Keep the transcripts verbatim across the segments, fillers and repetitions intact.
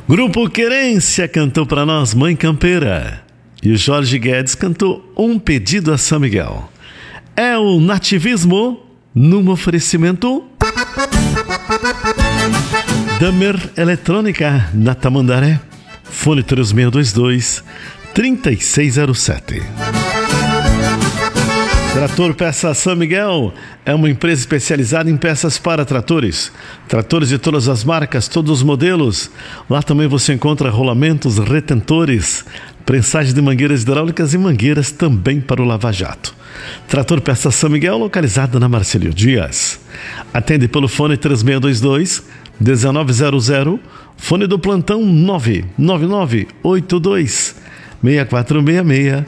Grupo Querência cantou para nós Mãe Campeira. E o Jorge Guedes cantou Um Pedido a São Miguel. É o nativismo num oferecimento Damer Eletrônica na Tamandaré. Fone três seis dois dois, três seis zero sete. Trator Peça São Miguel é uma empresa especializada em peças para tratores. Tratores de todas as marcas, todos os modelos. Lá também você encontra rolamentos, retentores, prensagem de mangueiras hidráulicas e mangueiras também para o lava-jato. Trator Peça São Miguel, localizado na Marcelio Dias. Atende pelo fone três seis dois dois, um nove zero zero, fone do plantão nove nove nove oito dois, seis quatro seis seis.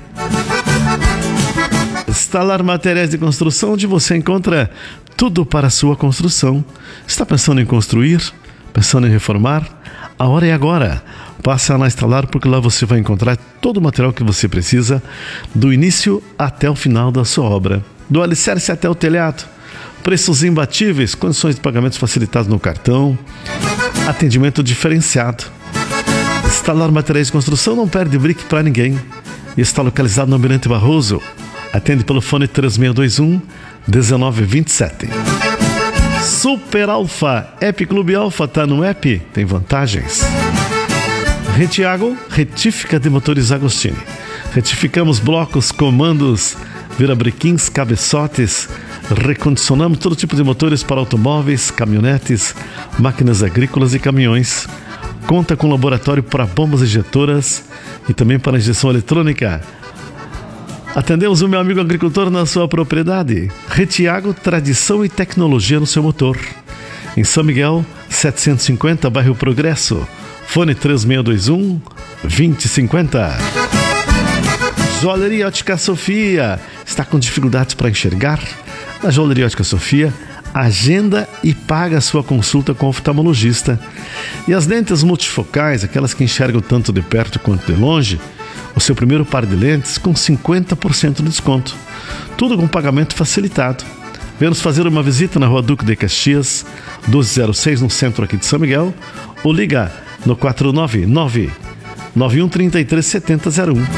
Instalar Materiais de Construção, onde você encontra tudo para a sua construção. Está pensando em construir? Pensando em reformar? A hora é agora. Passe lá na Instalar, porque lá você vai encontrar todo o material que você precisa, do início até o final da sua obra. Do alicerce até o telhado. Preços imbatíveis, condições de pagamentos facilitados no cartão, atendimento diferenciado. Instalar Materiais de Construção não perde brick para ninguém. E está localizado no Almirante Barroso. Atende pelo fone três seis dois um, um nove dois sete. Super Alfa, App Clube Alfa, está no app, tem vantagens. Retiago, retífica de motores Agostini. Retificamos blocos, comandos, virabrequins, cabeçotes, recondicionamos todo tipo de motores para automóveis, caminhonetes, máquinas agrícolas e caminhões. Conta com laboratório para bombas injetoras e também para injeção eletrônica. Atendemos o meu amigo agricultor na sua propriedade. Retiago, tradição e tecnologia no seu motor. Em São Miguel, setecentos e cinquenta, bairro Progresso. Fone três seis dois um, dois zero cinco zero. Joalheria Ótica Sofia. Está com dificuldades para enxergar? Na Joalheria Ótica Sofia, agenda e paga a sua consulta com o oftalmologista. E as lentes multifocais, aquelas que enxergam tanto de perto quanto de longe, o seu primeiro par de lentes com cinquenta por cento de desconto. Tudo com pagamento facilitado. Venha nos fazer uma visita na Rua Duque de Caxias, doze zero seis, no centro aqui de São Miguel, ou liga no quatro nove nove, nove um três três, sete zero zero um.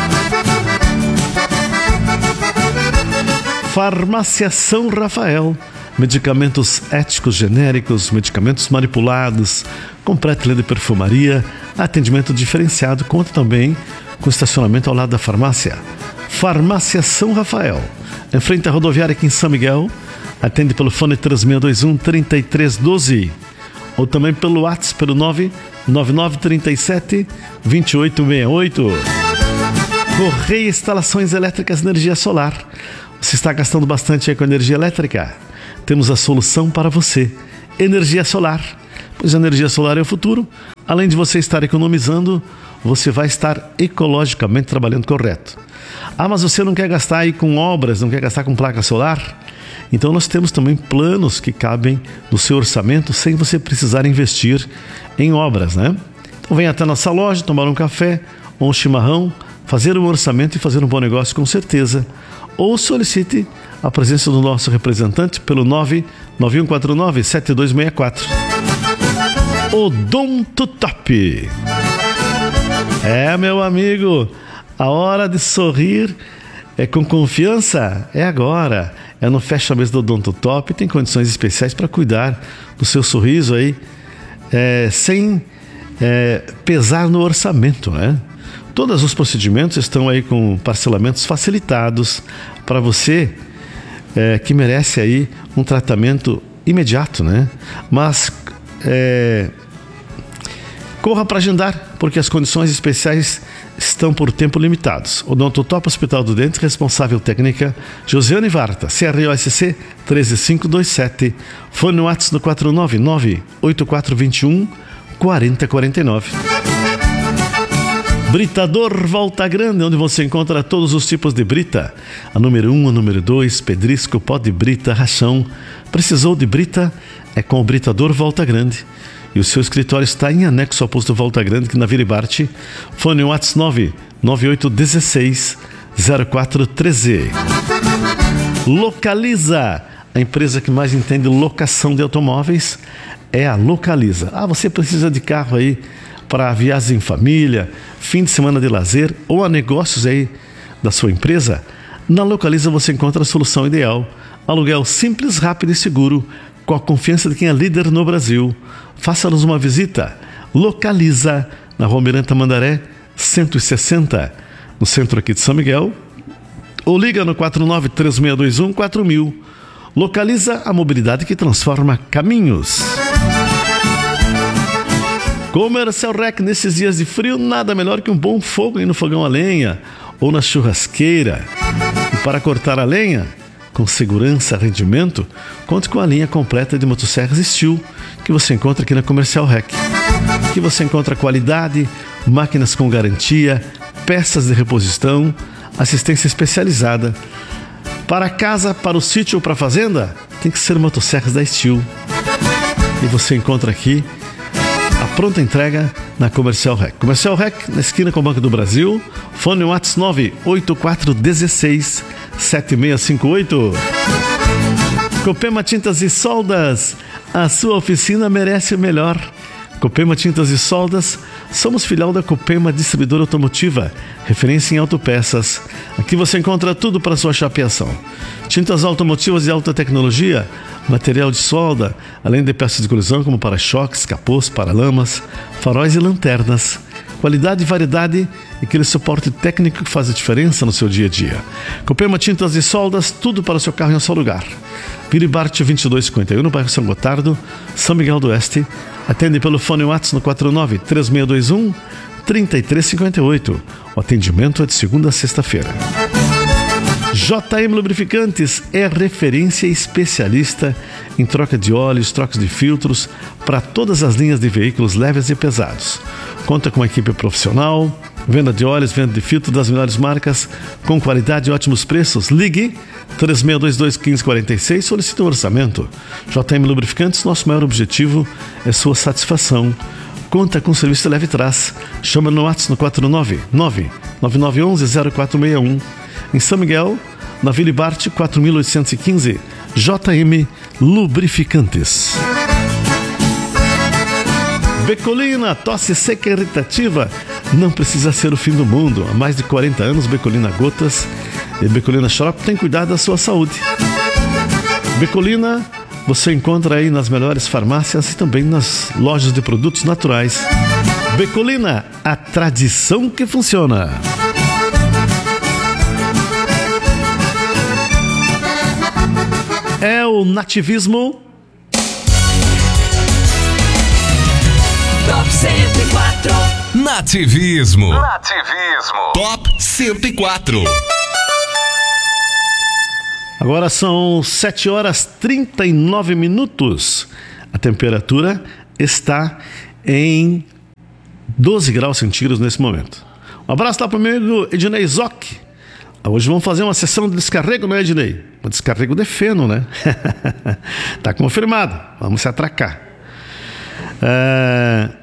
Farmácia São Rafael. Medicamentos éticos genéricos, medicamentos manipulados, completa linha de perfumaria, atendimento diferenciado, conta também com estacionamento ao lado da farmácia. Farmácia São Rafael, em frente à rodoviária aqui em São Miguel. Atende pelo fone três seis dois um, três três um dois, ou também pelo WhatsApp pelo nove nove nove três sete, dois oito seis oito. Correia Instalações Elétricas Energia Solar. Você está gastando bastante aí com energia elétrica? Temos a solução para você. Energia solar. Pois a energia solar é o futuro. Além de você estar economizando, você vai estar ecologicamente trabalhando correto. Ah, mas você não quer gastar aí com obras, não quer gastar com placa solar? Então nós temos também planos que cabem no seu orçamento sem você precisar investir em obras, né? Então venha até a nossa loja, tomar um café ou um chimarrão, fazer um orçamento e fazer um bom negócio com certeza. Ou solicite a presença do nosso representante pelo nove nove um quatro nove, sete dois seis quatro. Odonto Top. É, meu amigo, a hora de sorrir é com confiança, é agora. É no Fecha Mês do Odonto Top, tem condições especiais para cuidar do seu sorriso aí, é, sem é, pesar no orçamento, né? Todos os procedimentos estão aí com parcelamentos facilitados para você é, que merece aí um tratamento imediato, né? Mas é, corra para agendar, porque as condições especiais estão por tempo limitados. Odonto Top Hospital do Dente, responsável técnica Josiane Varta, C R O S C um três cinco dois sete, fone no WhatsApp no quatro nove nove, oito quatro dois um, quatro zero quatro nove. Britador Volta Grande, onde você encontra todos os tipos de brita. A número um, a número dois, pedrisco, pó de brita, rachão. Precisou de brita? É com o Britador Volta Grande. E o seu escritório está em anexo ao posto Volta Grande, que na Vila Ibarte. Fone WhatsApp nove nove oito um seis, zero quatro um três. Localiza, a empresa que mais entende locação de automóveis é a Localiza. Ah, você precisa de carro aí para viagens em família, fim de semana de lazer ou a negócios aí da sua empresa, na Localiza você encontra a solução ideal. Aluguel simples, rápido e seguro, com a confiança de quem é líder no Brasil. Faça-nos uma visita. Localiza, na Rua Miranda Mandaré, cento e sessenta, no centro aqui de São Miguel. Ou liga no quatro nove três seis dois um quatro mil. Localiza a mobilidade que transforma caminhos. Comercial Rec, nesses dias de frio, nada melhor que um bom fogo aí no fogão a lenha ou na churrasqueira. E para cortar a lenha, com segurança e rendimento, conte com a linha completa de motosserras Steel que você encontra aqui na Comercial Rec. Aqui você encontra qualidade, máquinas com garantia, peças de reposição, assistência especializada. Para casa, para o sítio ou para a fazenda, tem que ser motosserras da Steel. E você encontra aqui a pronta entrega na Comercial Rec. Comercial Rec, na esquina com o Banco do Brasil. Fone WhatsApp nove oito quatro um seis sete seis cinco oito. Copema Tintas e Soldas, a sua oficina merece o melhor. Copema Tintas e Soldas, somos filial da Copema Distribuidora Automotiva, referência em autopeças. Aqui você encontra tudo para sua chapeação. Tintas automotivas de alta tecnologia, material de solda, além de peças de colisão como para-choques, capôs, paralamas, faróis e lanternas. Qualidade e variedade e aquele suporte técnico que faz a diferença no seu dia a dia. Copema Tintas e Soldas, tudo para o seu carro em um só lugar. Piribarte vinte e dois cinquenta e um, no bairro São Gotardo, São Miguel do Oeste. Atende pelo fone WhatsApp no quatro nove três seis dois um três três cinco oito. O atendimento é de segunda a sexta-feira. J M Lubrificantes é referência especialista em troca de óleos, trocas de filtros para todas as linhas de veículos leves e pesados. Conta com uma equipe profissional, venda de óleos, venda de filtro das melhores marcas, com qualidade e ótimos preços. Ligue três seis dois dois um cinco quatro seis, solicite um orçamento. J M Lubrificantes, nosso maior objetivo é sua satisfação. Conta com serviço leve trás. Chama no WhatsApp no quatro nove nove nove nove um um zero quatro seis um. Em São Miguel, na Vila Barte quatro mil oitocentos e quinze. J M Lubrificantes. Becolina, tosse seca e irritativa, não precisa ser o fim do mundo. Há mais de quarenta anos, Becolina Gotas e Becolina Xarope tem cuidado da sua saúde. Becolina você encontra aí nas melhores farmácias e também nas lojas de produtos naturais. Becolina, a tradição que funciona. É o nativismo. Top cento e quatro. Nativismo. Nativismo. Top cento e quatro. Agora são sete horas e trinta e nove minutos. A temperatura está em doze graus centígrados nesse momento. Um abraço lá para o meu amigo Ednei Zoc. Hoje vamos fazer uma sessão de descarrego, né, Ednei? Um descarrego de feno, né? Tá confirmado. Vamos se atracar. É...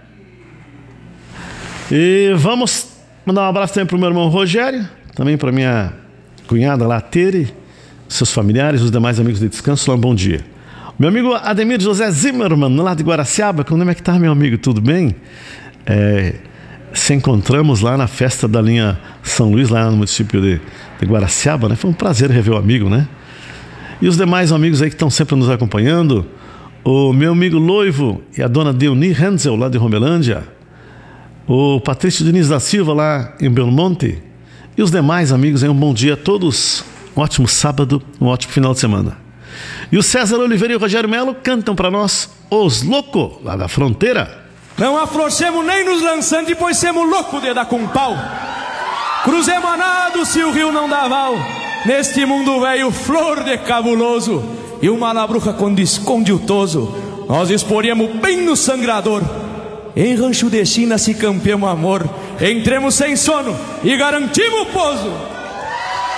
E vamos mandar um abraço também para o meu irmão Rogério, também para minha cunhada lá, Tere, seus familiares, os demais amigos de descanso, lá um bom dia. Meu amigo Ademir José Zimmermann, lá de Guaraciaba. Como é que tá, meu amigo? Tudo bem? É... Se encontramos lá na festa da linha São Luís, lá no município de, de Guaraciaba, né? Foi um prazer rever o amigo, né? E os demais amigos aí que estão sempre nos acompanhando, o meu amigo Loivo e a dona Deuni Hensel, lá de Romelândia, o Patrício Diniz da Silva, lá em Belmonte, e os demais amigos aí, um bom dia a todos, um ótimo sábado, um ótimo final de semana. E o César Oliveira e o Rogério Melo cantam para nós Os Loucos, lá da fronteira. Não afrouxemos nem nos lançando, depois semos loucos de dar com pau. Cruzemos a nado se o rio não dá val. Neste mundo velho, flor de cabuloso, e uma labruca quando esconde o toso, nós exporíamos bem no sangrador. Em rancho de China se campeamos amor, entremos sem sono e garantimos o pouso.